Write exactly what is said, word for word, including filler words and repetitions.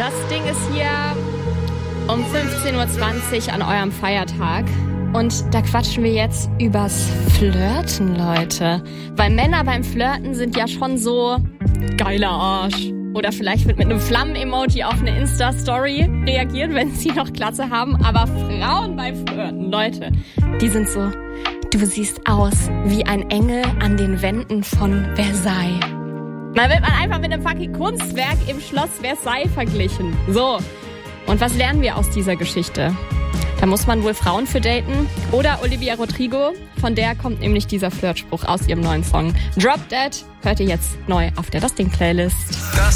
Das Ding ist hier um fünfzehn Uhr zwanzig an eurem Feiertag. Und da quatschen wir jetzt übers Flirten, Leute. Weil Männer beim Flirten sind ja schon so geiler Arsch. Oder vielleicht wird mit einem Flammen-Emoji auf eine Insta-Story reagiert, wenn sie noch Glatze haben. Aber Frauen beim Flirten, Leute, die sind so, du siehst aus wie ein Engel an den Wänden von Versailles. Da wird man einfach mit einem fucking Kunstwerk im Schloss Versailles verglichen. So, und was lernen wir aus dieser Geschichte? Da muss man wohl Frauen für daten. Oder Olivia Rodrigo, von der kommt nämlich dieser Flirtspruch aus ihrem neuen Song Drop Dead. Hört ihr jetzt neu auf der Das Ding Playlist.